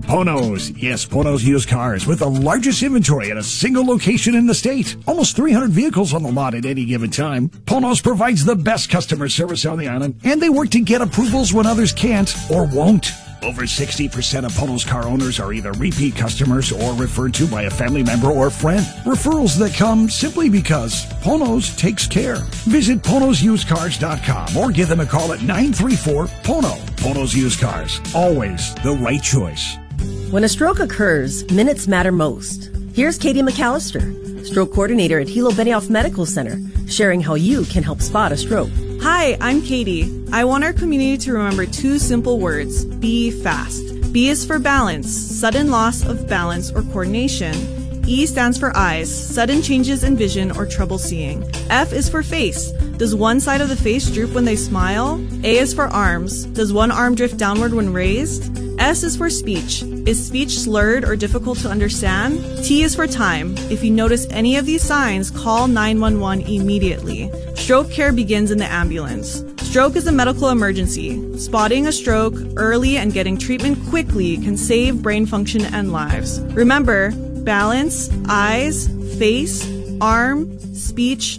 Ponos. Yes, Ponos Used Cars with the largest inventory at a single location in the state. Almost 300 vehicles on the lot at any given time. Ponos provides the best customer service on the island, and they work to get approvals when others can't or won't. Over 60% of Ponos car owners are either repeat customers or referred to by a family member or friend. Referrals that come simply because Ponos takes care. Visit PonosUsedCars.com or give them a call at 934-PONO. Ponos Used Cars. Always the right choice. When a stroke occurs, minutes matter most. Here's Katie McAllister, stroke coordinator at Hilo Benioff Medical Center, sharing how you can help spot a stroke. Hi, I'm Katie. I want our community to remember two simple words: be fast. B is for balance, sudden loss of balance or coordination. E stands for eyes, sudden changes in vision or trouble seeing. F is for face. Does one side of the face droop when they smile? A is for arms. Does one arm drift downward when raised? S is for speech. Is speech slurred or difficult to understand? T is for time. If you notice any of these signs, call 911 immediately. Stroke care begins in the ambulance. Stroke is a medical emergency. Spotting a stroke early and getting treatment quickly can save brain function and lives. Remember, balance, eyes, face, arm, speech,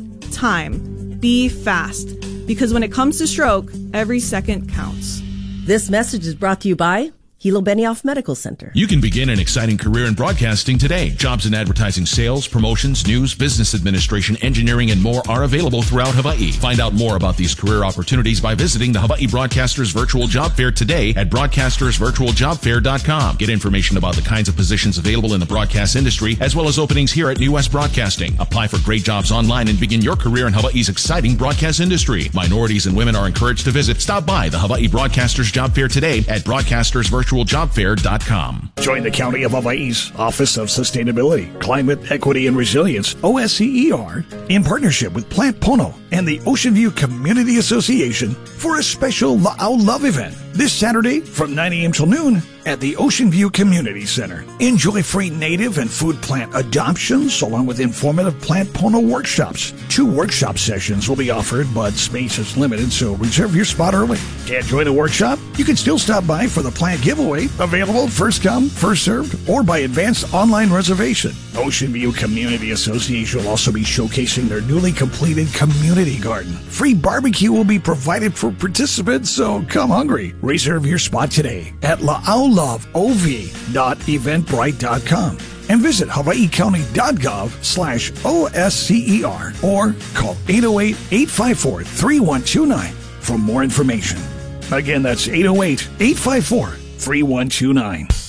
time. Be fast. Because when it comes to stroke, every second counts. This message is brought to you by Hilo Benioff Medical Center. You can begin an exciting career in broadcasting today. Jobs in advertising, sales, promotions, news, business administration, engineering, and more are available throughout Hawaii. Find out more about these career opportunities by visiting the Hawaii Broadcasters Virtual Job Fair today at broadcastersvirtualjobfair.com. Get information about the kinds of positions available in the broadcast industry, as well as openings here at New West Broadcasting. Apply for great jobs online and begin your career in Hawaii's exciting broadcast industry. Minorities and women are encouraged to visit. Stop by the Hawaii Broadcasters Job Fair today at broadcastersvirtualjobfair.com. Join the County of Hawaii's Office of Sustainability, Climate, Equity, and Resilience, OSCER, in partnership with Plant Pono and the Ocean View Community Association for a special La'au Love event this Saturday from 9 a.m. till noon at the Ocean View Community Center. Enjoy free native and food plant adoptions along with informative Plant Pono workshops. 2 workshop sessions will be offered, but space is limited, so reserve your spot early. Can't join a workshop? You can still stop by for the plant giveaway, available first come, first served, or by advanced online reservation. Ocean View Community Association will also be showcasing their newly completed community garden. Free barbecue will be provided for participants, so come hungry. Reserve your spot today at la'auloveov.eventbrite.com and visit hawaiicounty.gov/OSCER or call 808-854-3129 for more information. Again, that's 808-854-3129.